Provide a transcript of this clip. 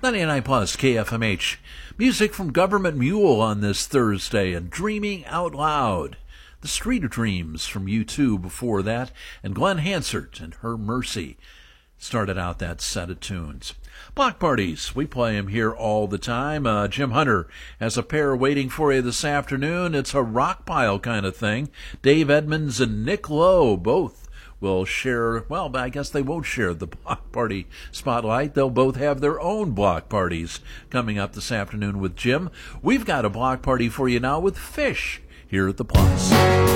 99 plus KFMH. Music from Government Mule on this Thursday and Dreaming Out Loud. The Street of Dreams from U2 before that, and Glenn Hansard and Her Mercy started out that set of tunes. Block parties, we play them here all the time. Jim Hunter has a pair waiting for you this afternoon. It's a rock pile kind of thing. Dave Edmunds and Nick Lowe both will share, well, I guess they won't share the block party spotlight. They'll both have their own block parties coming up this afternoon with Jim. We've got a block party for you now with Fish here at the Plus.